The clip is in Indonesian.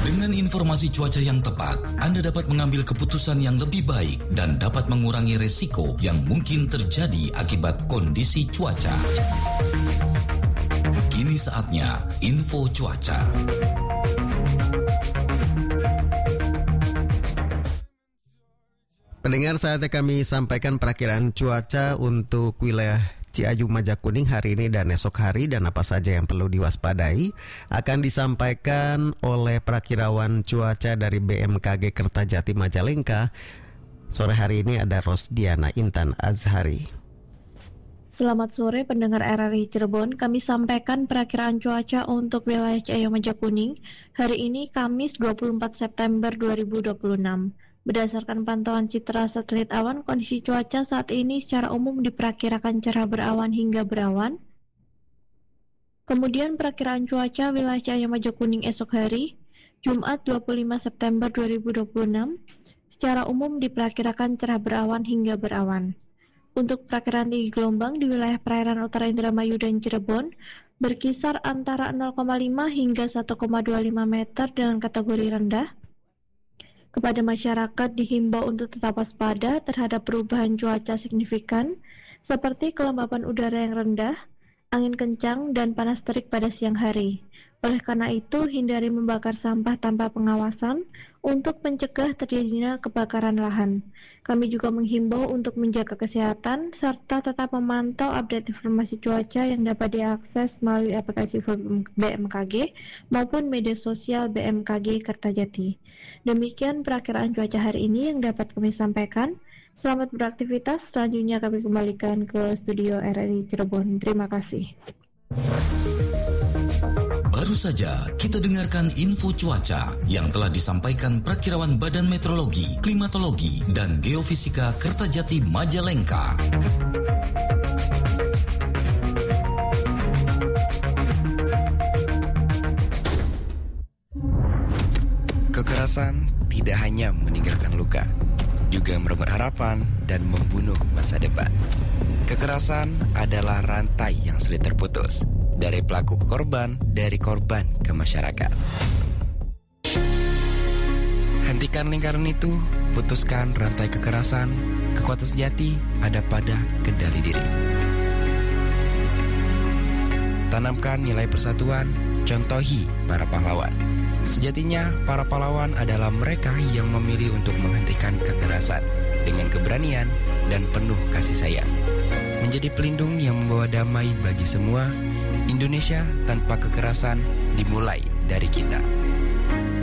Dengan informasi cuaca yang tepat, Anda dapat mengambil keputusan yang lebih baik dan dapat mengurangi resiko yang mungkin terjadi akibat kondisi cuaca. Kini saatnya info cuaca. Pendengar, saatnya kami sampaikan perakiraan cuaca untuk wilayah Ciayu Majakuning hari ini dan esok hari, dan apa saja yang perlu diwaspadai akan disampaikan oleh perakirawan cuaca dari BMKG Kertajati Majalengka. Sore hari ini ada Rosdiana Intan Azhari. Selamat sore pendengar RRI Cirebon, kami sampaikan perakiraan cuaca untuk wilayah Ciayu Majakuning hari ini Kamis 24 September 2026. Berdasarkan pantauan citra satelit awan, kondisi cuaca saat ini secara umum diperkirakan cerah berawan hingga berawan. Kemudian perakiraan cuaca wilayah Ciayu Majakuning esok hari, Jumat 25 September 2026, secara umum diperkirakan cerah berawan hingga berawan. Untuk perakiraan tinggi gelombang di wilayah perairan utara Indramayu dan Cirebon berkisar antara 0,5 hingga 1,25 meter dengan kategori rendah. Kepada masyarakat dihimbau untuk tetap waspada terhadap perubahan cuaca signifikan seperti kelembapan udara yang rendah, angin kencang, dan panas terik pada siang hari. Oleh karena itu, hindari membakar sampah tanpa pengawasan untuk mencegah terjadinya kebakaran lahan. Kami juga menghimbau untuk menjaga kesehatan serta tetap memantau update informasi cuaca yang dapat diakses melalui aplikasi BMKG maupun media sosial BMKG Kertajati. Demikian perakiraan cuaca hari ini yang dapat kami sampaikan. Selamat beraktivitas. Selanjutnya kami kembalikan ke studio RRI Cirebon. Terima kasih. Baru saja kita dengarkan info cuaca yang telah disampaikan Perakirawan Badan Meteorologi, Klimatologi, dan Geofisika Kertajati Majalengka. Kekerasan tidak hanya meninggalkan luka, juga merebut harapan dan membunuh masa depan. Kekerasan adalah rantai yang sulit terputus, dari pelaku ke korban, dari korban ke masyarakat. Hentikan lingkaran itu, putuskan rantai kekerasan. Kekuatan sejati ada pada kendali diri. Tanamkan nilai persatuan, contohi para pahlawan. Sejatinya, para pahlawan adalah mereka yang memilih untuk menghentikan kekerasan dengan keberanian dan penuh kasih sayang. Menjadi pelindung yang membawa damai bagi semua. Indonesia tanpa kekerasan dimulai dari kita.